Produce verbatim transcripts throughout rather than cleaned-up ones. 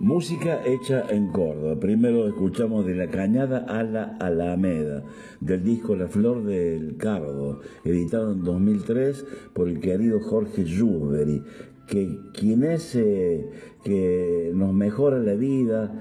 Música hecha en Córdoba. Primero escuchamos De la Cañada a la Alameda, del disco La Flor del Cardo, editado en dos mil tres por el querido Jorge Yuberi, que quien es eh, que nos mejora la vida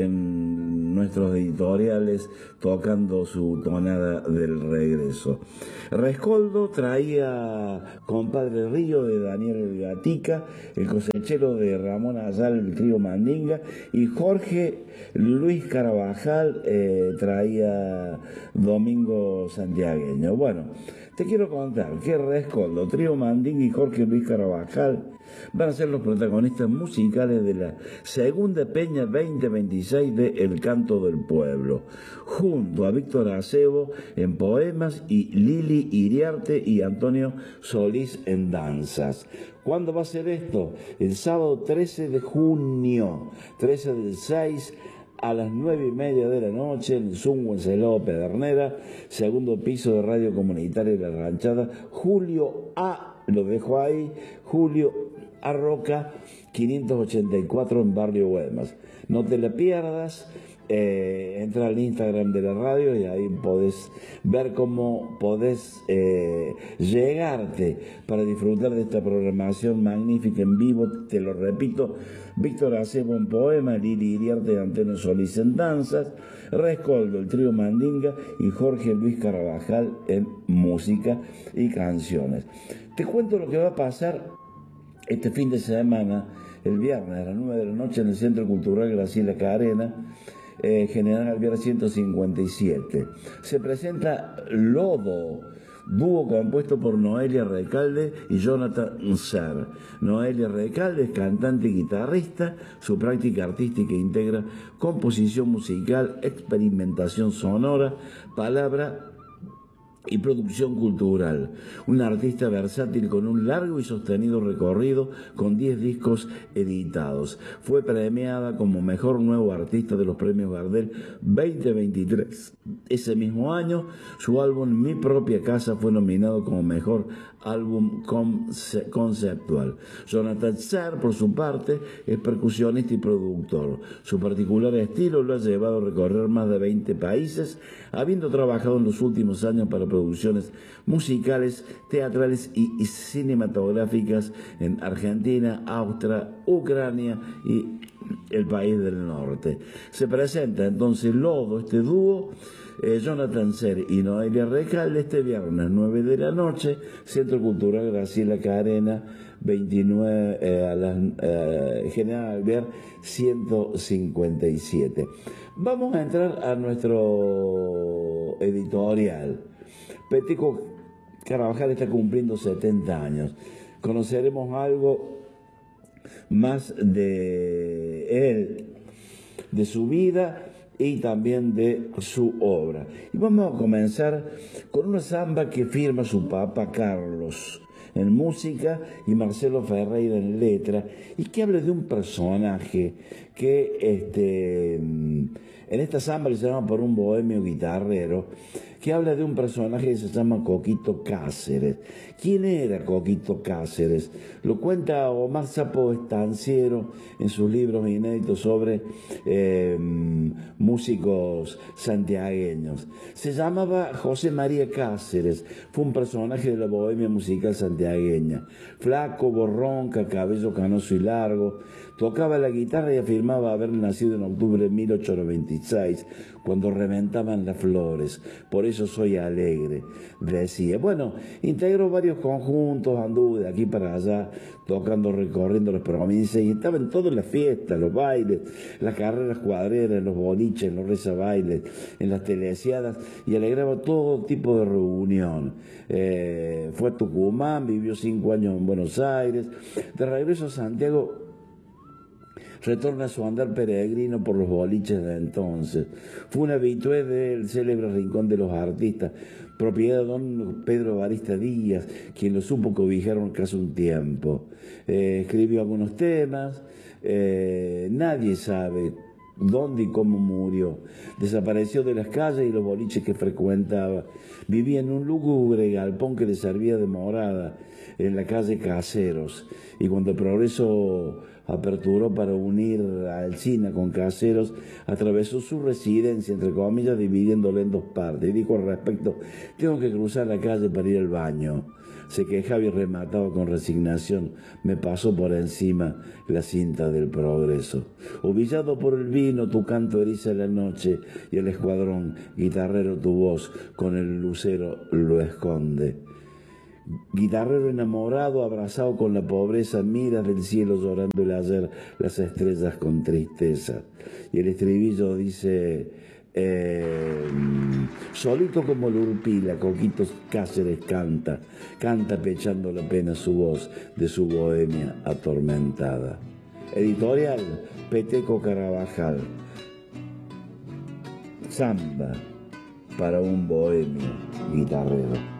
en nuestros editoriales tocando su tonada del regreso. Rescoldo traía Compadre Río de Daniel Gatica, El Cosechero de Ramón Ayala, el trío Mandinga, y Jorge Luis Carabajal eh, traía Domingo Santiagueño. Bueno, te quiero contar que Rescoldo, trío Mandinga y Jorge Luis Carabajal van a ser los protagonistas musicales de la segunda Peña veinte veintiséis de El Canto del Pueblo, junto a Víctor Acebo en poemas y Lili Iriarte y Antonio Solís en danzas. ¿Cuándo va a ser esto? El sábado trece de junio, trece del seis, a las nueve y media de la noche, en el Zungo, en Celado Pedernera, segundo piso de Radio Comunitaria de la Ranchada, Julio A, lo dejo ahí, Julio A Roca, quinientos ochenta y cuatro en Barrio Güemes. No te la pierdas. Eh, entra al Instagram de la radio y ahí podés ver cómo podés eh, llegarte para disfrutar de esta programación magnífica en vivo. Te lo repito: Víctor Acebo en poema, Lili Iriarte y Antonio Solís en danzas, Rescoldo, el trío Mandinga, y Jorge Luis Carabajal en música y canciones. Te cuento lo que va a pasar este fin de semana, el viernes a las nueve de la noche, en el Centro Cultural Graciela Carena, eh, General Alvear ciento cincuenta y siete. Se presenta Lodo, dúo compuesto por Noelia Recalde y Jonathan Ser. Noelia Recalde es cantante y guitarrista. Su práctica artística integra composición musical, experimentación sonora, palabra y producción cultural. Una artista versátil con un largo y sostenido recorrido con diez discos editados. Fue premiada como mejor nuevo artista de los premios Gardel veinte veintitrés. Ese mismo año, su álbum Mi Propia Casa fue nominado como mejor álbum conce conceptual. Jonathan Ser, por su parte, es percusionista y productor. Su particular estilo lo ha llevado a recorrer más de veinte países, habiendo trabajado en los últimos años para producciones musicales, teatrales y cinematográficas en Argentina, Austria, Ucrania y el país del norte. Se presenta entonces Lodo, este dúo, eh, Jonathan Ser y Noelia Recalde, este viernes nueve de la noche, Centro Cultural Graciela Carena, veintinueve, eh, a las eh, General Alvear ciento cincuenta y siete. Vamos a entrar a nuestro editorial. Peteco Carabajal está cumpliendo setenta años. Conoceremos algo más de él, de su vida y también de su obra. Y vamos a comenzar con una samba que firma su papá Carlos en música y Marcelo Ferreira en letra, y que habla de un personaje que este, en esta samba le llama por un bohemio guitarrero, que habla de un personaje que se llama Coquito Cáceres. ¿Quién era Coquito Cáceres? Lo cuenta Omar Sapo Estanciero en sus libros inéditos sobre eh, músicos santiagueños. Se llamaba José María Cáceres, fue un personaje de la bohemia musical santiagueña. Flaco, borronca, cabello canoso y largo, tocaba la guitarra y afirmaba haber nacido en octubre de mil ochocientos veintiséis, cuando reventaban las flores. Por eso soy alegre, decía. Bueno, integró varios conjuntos, anduvo de aquí para allá, tocando, recorriendo las provincias, y estaba en todas las fiestas, los bailes, las carreras cuadreras, los boliches, los rezabailes, en las telesiadas, y alegraba todo tipo de reunión. Eh, fue a Tucumán, vivió cinco años en Buenos Aires. De regreso a Santiago, retorna a su andar peregrino por los boliches de entonces. Fue un habitué del célebre Rincón de los Artistas, propiedad de don Pedro Barista Díaz, quien lo supo cobijaron casi un tiempo. Eh, escribió algunos temas, eh, nadie sabe dónde y cómo murió. Desapareció de las calles y los boliches que frecuentaba. Vivía en un lúgubre galpón que le servía de morada en la calle Caseros. Y cuando el progreso aperturó para unir a Alsina con Caseros, atravesó su residencia, entre comillas, dividiéndola en dos partes. Y dijo al respecto: tengo que cruzar la calle para ir al baño. Se quejaba y remataba con resignación: me pasó por encima la cinta del progreso. Humillado por el vino, tu canto eriza la noche, y el escuadrón guitarrero tu voz con el lucero lo esconde. Guitarrero enamorado, abrazado con la pobreza, miras del cielo llorando el ayer las estrellas con tristeza. Y el estribillo dice: eh, solito como el urpila, Coquitos Cáceres canta, canta pechando la pena su voz de su bohemia atormentada. Editorial Peteco Carabajal. Samba para un bohemio guitarrero.